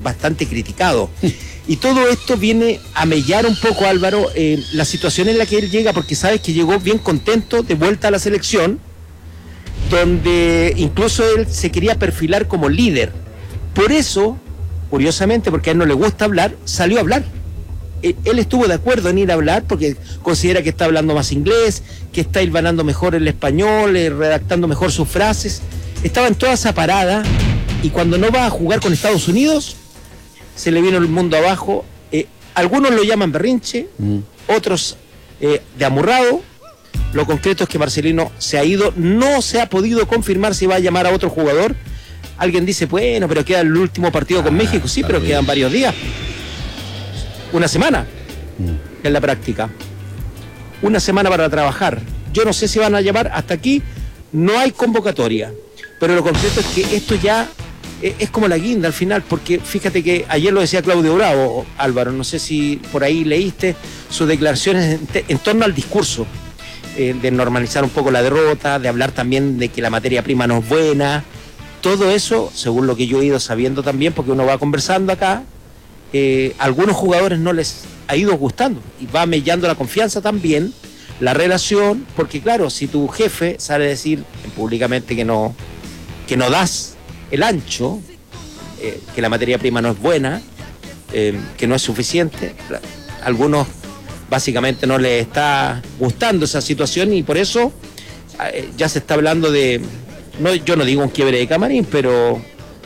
bastante criticado. Y todo esto viene a mellar un poco, Álvaro, la situación en la que él llega, porque sabes que llegó bien contento de vuelta a la selección, donde incluso él se quería perfilar como líder. Por eso, curiosamente, porque a él no le gusta hablar, salió a hablar. Él estuvo de acuerdo en ir a hablar porque considera que está hablando más inglés, que está hilvanando mejor el español, redactando mejor sus frases. Estaba en toda esa parada y cuando no va a jugar con Estados Unidos, se le vino el mundo abajo. Algunos lo llaman berrinche, otros de amurrado. Lo concreto es que Marcelino se ha ido, no se ha podido confirmar si va a llamar a otro jugador. Alguien dice, bueno, pero queda el último partido con México, sí, pero quedan varios días. Una semana en la práctica. Una semana para trabajar. Yo no sé si van a llamar, hasta aquí no hay convocatoria. Pero lo concreto es que esto ya es como la guinda al final, porque fíjate que ayer lo decía Claudio Bravo, Álvaro, no sé si por ahí leíste sus declaraciones en torno al discurso, de normalizar un poco la derrota, de hablar también de que la materia prima no es buena. Todo eso, según lo que yo he ido sabiendo también, porque uno va conversando acá, algunos jugadores no les ha ido gustando y va mellando la confianza también, la relación, porque claro, si tu jefe sale a decir públicamente que no das el ancho, que la materia prima no es buena, que no es suficiente, algunos básicamente no les está gustando esa situación y por eso ya se está hablando de, yo no digo un quiebre de camarín, pero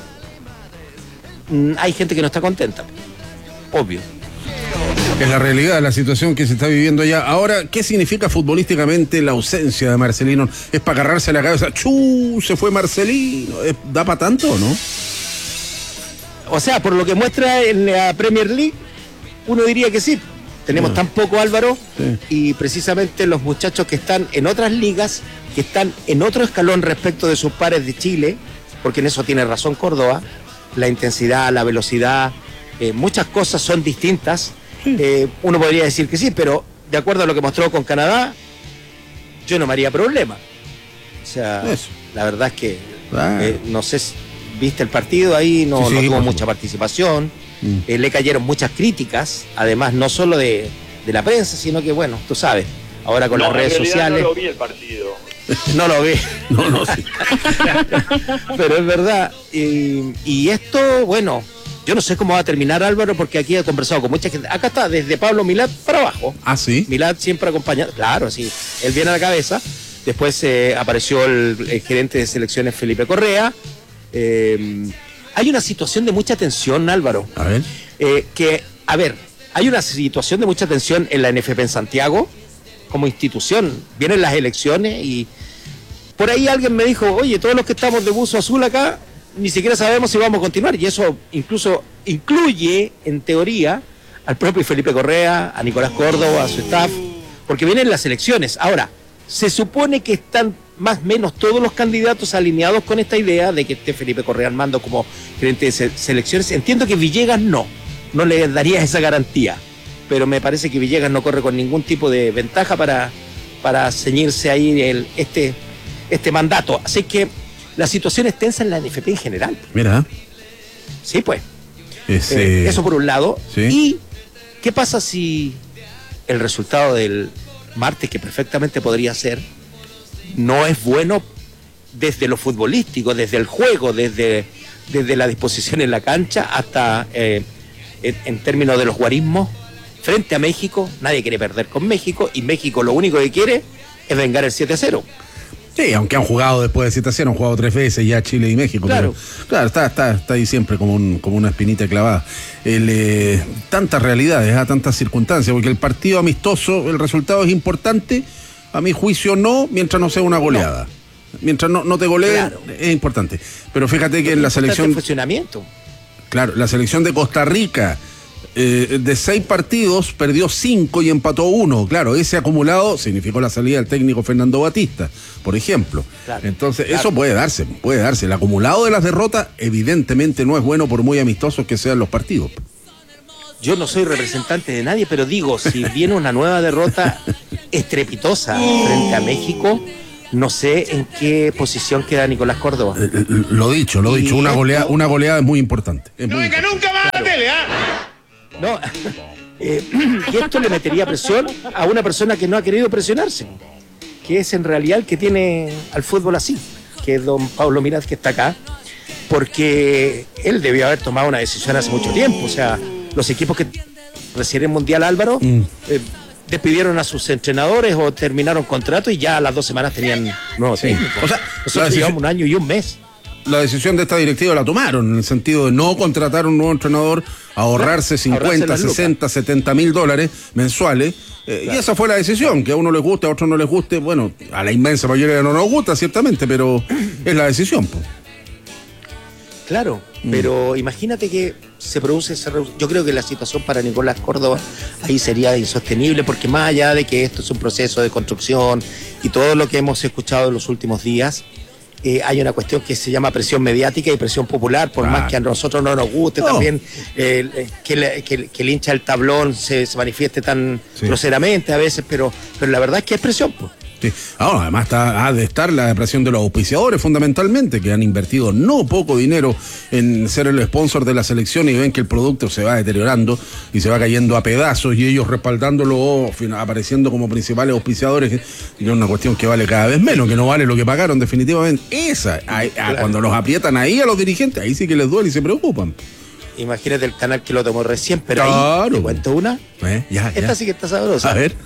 hay gente que no está contenta. Obvio. Es la realidad, la situación que se está viviendo allá. Ahora, ¿qué significa futbolísticamente la ausencia de Marcelino? ¿Es para agarrarse la cabeza? Se fue Marcelino. ¿Da para tanto o no? O sea, por lo que muestra en la Premier League, uno diría que sí. Tenemos tan poco, Álvaro, y precisamente los muchachos que están en otras ligas, que están en otro escalón respecto de sus pares de Chile, porque en eso tiene razón Córdoba, la intensidad, la velocidad, muchas cosas son distintas. Uno podría decir que sí, pero de acuerdo a lo que mostró con Canadá, yo no me haría problema. O sea, la verdad es que no sé si viste el partido ahí, no tuvo mucha participación, le cayeron muchas críticas, además no solo de la prensa, sino que bueno, tú sabes, ahora con las redes sociales. No lo vi el partido. No lo vi. Sí. Pero es verdad. Y esto, bueno, yo no sé cómo va a terminar, Álvaro, porque aquí he conversado con mucha gente. Acá está, desde Pablo Milad para abajo. Ah, sí. Milad siempre acompañado. Claro, sí. Él viene a la cabeza. Después apareció el gerente de selecciones, Felipe Correa. Hay una situación de mucha tensión, Álvaro. A ver. Hay una situación de mucha tensión en la NFP en Santiago, como institución. Vienen las elecciones y por ahí alguien me dijo, oye, todos los que estamos de buzo azul acá, ni siquiera sabemos si vamos a continuar. Y eso incluso incluye, en teoría, al propio Felipe Correa, a Nicolás Córdoba, a su staff, porque vienen las elecciones. Ahora, se supone que están más o menos todos los candidatos alineados con esta idea de que esté Felipe Correa al mando como gerente de selecciones. Entiendo que Villegas no le daría esa garantía, pero me parece que Villegas no corre con ningún tipo de ventaja para ceñirse ahí este mandato. Así que la situación es tensa en la NFP en general. Mira. Sí, pues. Eso por un lado. Sí. ¿Y qué pasa si el resultado del martes, que perfectamente podría ser, no es bueno desde lo futbolístico, desde el juego, desde la disposición en la cancha hasta en términos de los guarismos? Frente a México, nadie quiere perder con México, y México lo único que quiere es vengar el 7-0. Sí, aunque han jugado después de 7-0, han jugado 3 veces ya Chile y México. Claro, pero, claro, está ahí siempre como una espinita clavada. Tantas realidades, tantas circunstancias, porque el partido amistoso, el resultado es importante, a mi juicio no, mientras no sea una goleada. No. Mientras no te goleen, claro, es importante. Pero fíjate que en la selección... El funcionamiento. Claro, la selección de Costa Rica, de 6 partidos, perdió 5 y empató 1. Claro, ese acumulado significó la salida del técnico Fernando Batista, por ejemplo. Claro, entonces, claro, eso puede darse. El acumulado de las derrotas evidentemente no es bueno por muy amistosos que sean los partidos. Yo no soy representante de nadie, pero digo, si viene una nueva derrota estrepitosa frente a México, no sé en qué posición queda Nicolás Córdoba. Lo dicho, una goleada es muy importante. Es muy importante. Nunca más. duele, No, y esto le metería presión a una persona que no ha querido presionarse, que es en realidad el que tiene al fútbol así, que es don Pablo Miraz, que está acá, porque él debió haber tomado una decisión hace mucho tiempo. O sea, los equipos que recién el Mundial, Álvaro, despidieron a sus entrenadores o terminaron contrato y ya a las 2 semanas tenían nuevos técnicos. O sea, nosotros llevamos 1 año y 1 mes. La decisión de esta directiva la tomaron en el sentido de no contratar un nuevo entrenador, ahorrarse 50, 60, 70 mil dólares mensuales. Y esa fue la decisión, que a uno les guste, a otro no les guste. Bueno, a la inmensa mayoría no nos gusta, ciertamente, pero es la decisión. Claro, pero imagínate que se produce yo creo que la situación para Nicolás Córdoba ahí sería insostenible, porque más allá de que esto es un proceso de construcción y todo lo que hemos escuchado en los últimos días, hay una cuestión que se llama presión mediática y presión popular, por más que a nosotros no nos guste también que el hincha del tablón se manifieste tan groseramente a veces, pero la verdad es que es presión, pues. Sí. Ahora, además ha de estar la presión de los auspiciadores fundamentalmente, que han invertido no poco dinero en ser el sponsor de la selección y ven que el producto se va deteriorando y se va cayendo a pedazos y ellos respaldándolo, apareciendo como principales auspiciadores, y es una cuestión que vale cada vez menos, que no vale lo que pagaron definitivamente. Cuando los aprietan ahí a los dirigentes, ahí sí que les duele y se preocupan. Imagínate el canal que lo tomó recién, pero ahí te cuento una. Esta sí que está sabrosa.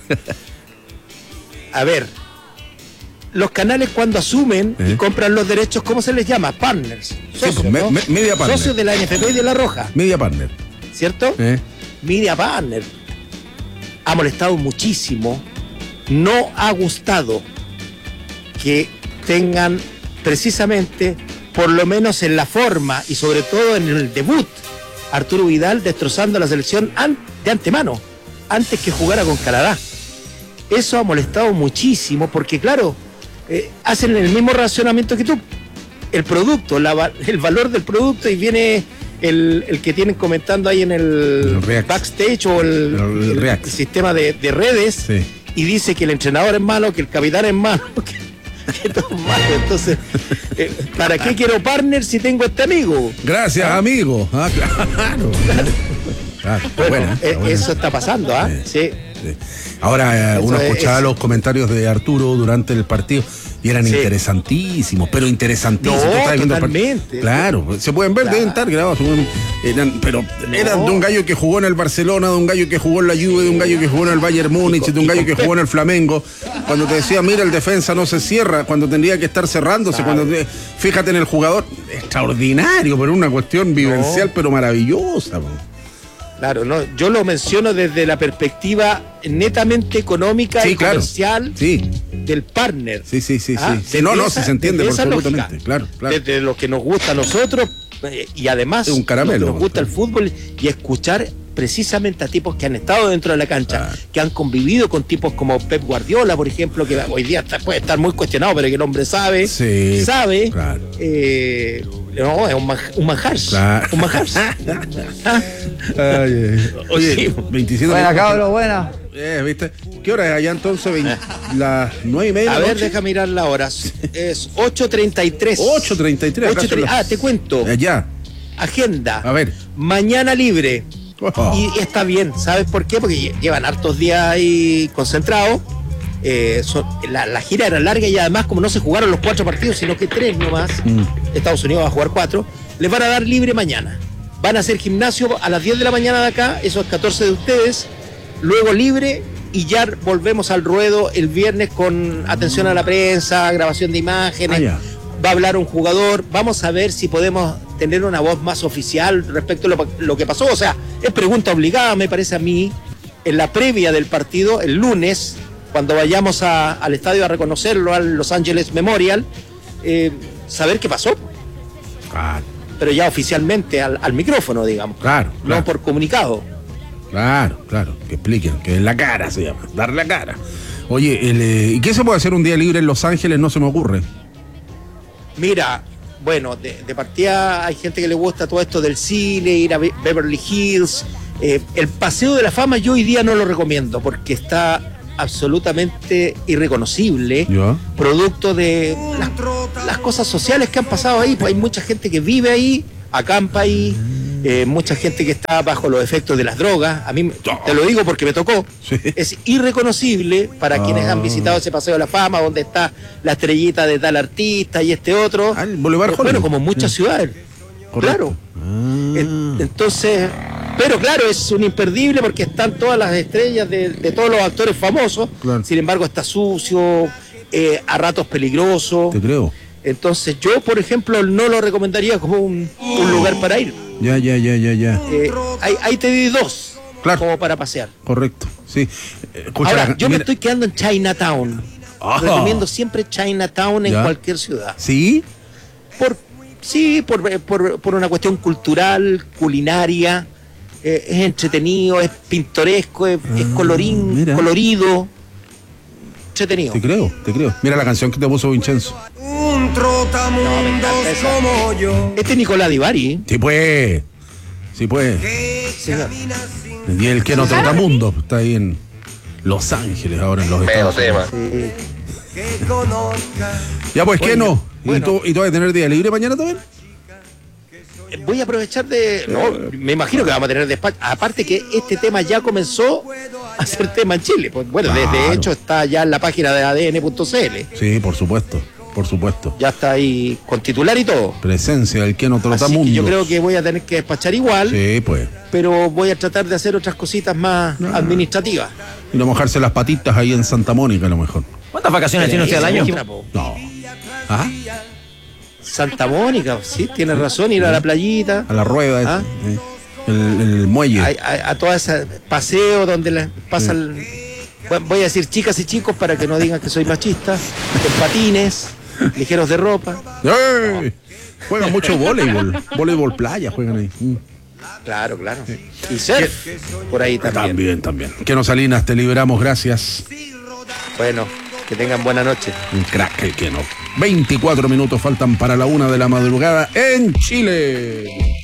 A ver, los canales cuando asumen y compran los derechos, ¿cómo se les llama? Partners. Socios, ¿no? Media partner. Socios de la NFP y de La Roja. Media partner. ¿Cierto? Media partner. Ha molestado muchísimo. No ha gustado que tengan precisamente, por lo menos en la forma y sobre todo en el debut, Arturo Vidal destrozando la selección de antemano, antes que jugara con Canadá. Eso ha molestado muchísimo porque, claro, hacen el mismo racionamiento que tú. El producto, el valor del producto, y viene el que tienen comentando ahí en el backstage o el sistema de redes, y dice que el entrenador es malo, que el capitán es malo, que todo es malo. Entonces, ¿para qué quiero partner si tengo este amigo? Gracias, amigo. Claro. Bueno, eso está pasando, sí. Ahora, uno escuchaba los comentarios de Arturo durante el partido y eran interesantísimos, pero interesantísimos. Totalmente. Claro, se pueden ver, deben estar grabados. Eran de un gallo que jugó en el Barcelona, de un gallo que jugó en la Juve, de un gallo que jugó en el Bayern Múnich, de un gallo que jugó en el Flamengo. Cuando te decía, mira, el defensa no se cierra, cuando tendría que estar cerrándose, fíjate en el jugador. Extraordinario, pero una cuestión vivencial, pero maravillosa. Claro, no, yo lo menciono desde la perspectiva netamente económica y comercial del partner. Sí. Sí, se entiende absolutamente. Claro. Desde lo que nos gusta a nosotros y además un caramelo, nos gusta el fútbol, y escuchar precisamente a tipos que han estado dentro de la cancha, que han convivido con tipos como Pep Guardiola, por ejemplo, que hoy día puede estar muy cuestionado, pero que el hombre sabe. Claro. No, es un manjar. Claro. Un manjar. Oye, 27. Buena, cabrón, buena. ¿Viste? ¿Qué hora es allá entonces? Las 9:30. A ver, deja mirar la hora. Es 8:33. 8:33. Te cuento. Ya. Agenda. A ver. Mañana libre. Y está bien. ¿Sabes por qué? Porque llevan hartos días ahí concentrados. La gira era larga y además, como no se jugaron los 4 partidos, sino que 3 nomás, Estados Unidos va a jugar 4, les van a dar libre mañana. Van a hacer gimnasio a las 10 de la mañana de acá, esos 14 de ustedes, luego libre, y ya volvemos al ruedo el viernes con atención a la prensa, grabación de imágenes. Va a hablar un jugador, vamos a ver si podemos tener una voz más oficial respecto a lo que pasó. O sea, es pregunta obligada, me parece a mí, en la previa del partido, el lunes, cuando vayamos al estadio a reconocerlo, al Los Angeles Memorial, saber qué pasó. Pero ya oficialmente al micrófono, digamos. No por comunicado. Claro, que expliquen, que en la cara se llama, dar la cara. Oye, ¿y qué se puede hacer un día libre en Los Ángeles? No se me ocurre. Mira, bueno, de partida hay gente que le gusta todo esto del cine, ir a Beverly Hills. El Paseo de la Fama yo hoy día no lo recomiendo porque está absolutamente irreconocible, producto de las cosas sociales que han pasado ahí. Pues hay mucha gente que vive ahí, acampa ahí, mucha gente que está bajo los efectos de las drogas. A mí, te lo digo porque me tocó, Sí. es irreconocible para quienes han visitado ese Paseo de la Fama, donde está la estrellita de tal artista y este otro. Ah, el Boulevard Bueno, Hollywood. como en muchas ciudades. Correcto. Claro. Entonces, pero claro, es un imperdible porque están todas las estrellas de todos los actores famosos. Claro. Sin embargo, está sucio, a ratos peligroso. Te creo. Entonces yo, por ejemplo, no lo recomendaría como un lugar para ir. Ya. Ahí te di dos, Claro. como para pasear. Correcto, sí. Escucha, Ahora, yo me mira- estoy quedando en Chinatown. Ah. Recomiendo siempre Chinatown en Ya. cualquier ciudad. ¿Sí? Por una cuestión cultural, culinaria, es entretenido, es pintoresco, es mira. colorido, entretenido. Te creo. Mira la canción que te puso Vincenzo. Un No, me trotamundos encanta esa. como yo. Este es Nicolás Divari. Sí, pues. Que Señor. camina sin Y el que no trata mundo está ahí en Los Ángeles, ahora en los Estados Unidos. que conozca. Ya pues, ¿qué no? bueno. ¿Y tú vas a tener día libre mañana también? Voy a aprovechar de... No, me imagino que vamos a tener despacho. Aparte que este tema ya comenzó a ser tema en Chile. Pues, bueno, de Claro. hecho está ya en la página de ADN.cl. Sí, por supuesto. Ya está ahí con titular y todo. Presencia del que no trata Así que mundo. yo creo que voy a tener que despachar igual, Sí, pues. pero voy a tratar de hacer otras cositas más administrativas. Y no mojarse las patitas ahí en Santa Mónica a lo mejor. ¿Cuántas vacaciones tiene usted al año? No. ¿Ah? Santa Mónica, sí, tiene razón, ir a la playita, A la rueda, ¿Ah? sí. el muelle. a todo ese paseo donde pasan, bueno, voy a decir chicas y chicos para que no digan que soy machista, en patines, ligeros de ropa. ¡Ey! Juegan mucho voleibol playa juegan ahí. Claro. Y surf, por ahí también. También. Que no Salinas, te liberamos, gracias. Bueno, que tengan buena noche. Un crack, que no. 24 minutos faltan para la 1 de la madrugada en Chile.